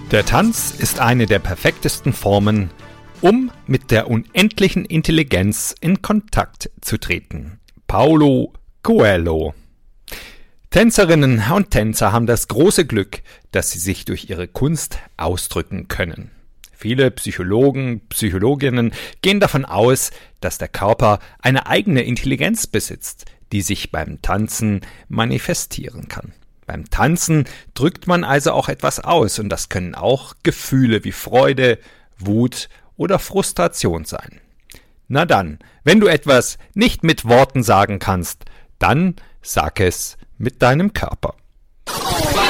Der Tanz ist eine der perfektesten Formen, um mit der unendlichen Intelligenz in Kontakt zu treten. Paulo Coelho. Tänzerinnen und Tänzer haben das große Glück, dass sie sich durch ihre Kunst ausdrücken können. Viele Psychologen, Psychologinnen gehen davon aus, dass der Körper eine eigene Intelligenz besitzt, die sich beim Tanzen manifestieren kann. Beim Tanzen drückt man also auch etwas aus und das können auch Gefühle wie Freude, Wut oder Frustration sein. Na dann, wenn du etwas nicht mit Worten sagen kannst, dann sag es mit deinem Körper.